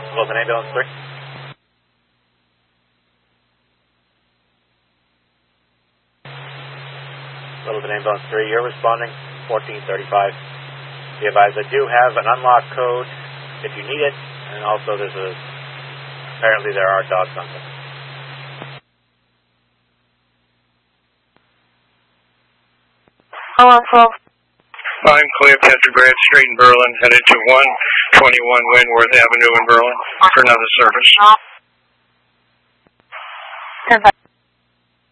Littleton Ambulance 3. Littleton Ambulance 3, you're responding 1435. Be advised, I do have an unlock code if you need it, and also apparently there are dogs on it. Hello, 12. I'm Cleopatra Bradstreet in Berlin, headed to 121 Wentworth Avenue in Berlin for another service. 10-5.